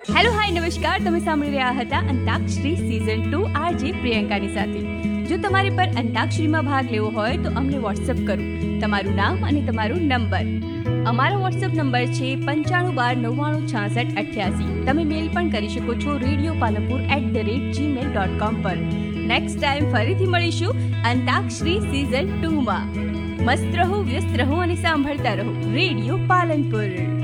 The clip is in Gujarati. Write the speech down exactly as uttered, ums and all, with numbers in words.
હેલો હાય નમસ્કાર, તમે સાંભળી રહ્યા હતા અંતાક્ષરી સિઝન ટુ આરજે પ્રિયંકાની સાથે. જો તમારે પર અંતાક્ષરીમાં ભાગ લેવો હોય તો અમને વોટ્સઅપ કરો તમારું નામ અને તમારો નંબર. અમારો વોટ્સઅપ નંબર છે પંચાણું બાર નવ્વાણું છાસઠ અઠ્યાસી. તમે મેલ પણ કરી શકો છો radio Palanpur at the rate Gmail dot com પર. નેક્સ્ટ ટાઈમ ફરીથી મળીશું અંતાક્ષરી સિઝન ટુમાં. મસ્ત રહો, વ્યસ્ત રહો અને સાંભળતા રહો રેડિયો પાલનપુર.